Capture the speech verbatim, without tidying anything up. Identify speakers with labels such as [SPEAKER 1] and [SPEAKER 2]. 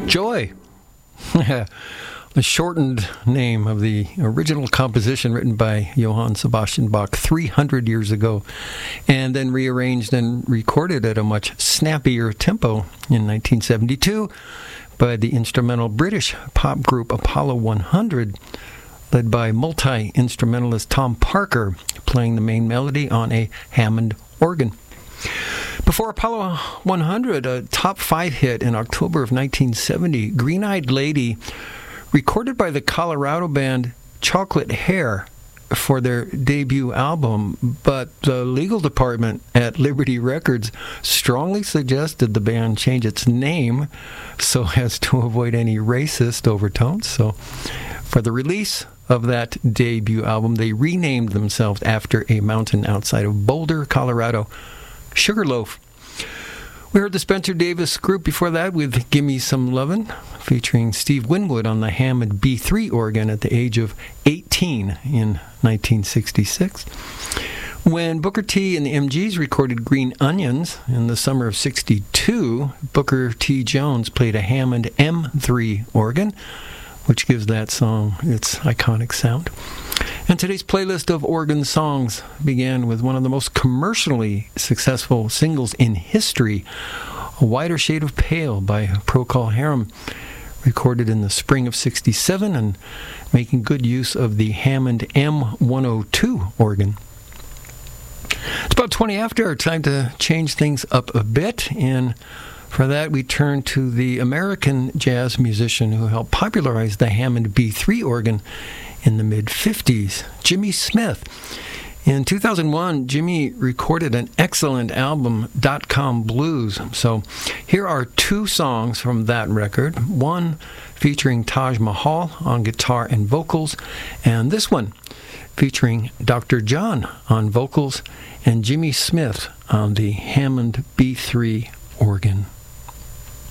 [SPEAKER 1] Joy. The shortened name of the original composition written by Johann Sebastian Bach three hundred years ago, and then rearranged and recorded at a much snappier tempo in nineteen seventy-two by the instrumental British pop group Apollo one hundred, led by multi-instrumentalist Tom Parker, playing the main melody on a Hammond organ. Before Apollo one hundred, a top five hit in October of nineteen seventy, Green-Eyed Lady, recorded by the Colorado band Chocolate Hair for their debut album, but the legal department at Liberty Records strongly suggested the band change its name so as to avoid any racist overtones. So for the release of that debut album, they renamed themselves after a mountain outside of Boulder, Colorado, Sugarloaf. We heard the Spencer Davis Group before that with Gimme Some Lovin', featuring Steve Winwood on the Hammond B three organ at the age of eighteen in nineteen sixty-six. When Booker T and the M Gs recorded Green Onions in the summer of sixty-two, Booker T. Jones played a Hammond M three organ, which gives that song its iconic sound. And today's playlist of organ songs began with one of the most commercially successful singles in history, A Wider Shade of Pale by Procol Harum, recorded in the spring of sixty-seven and making good use of the Hammond M one oh two organ. It's about twenty after, time to change things up a bit, and for that, we turn to the American jazz musician who helped popularize the Hammond B three organ in the mid-fifties, Jimmy Smith. In two thousand one, Jimmy recorded an excellent album, Dot-Com Blues. So here are two songs from that record, one featuring Taj Mahal on guitar and vocals, and this one featuring Doctor John on vocals and Jimmy Smith on the Hammond B three organ.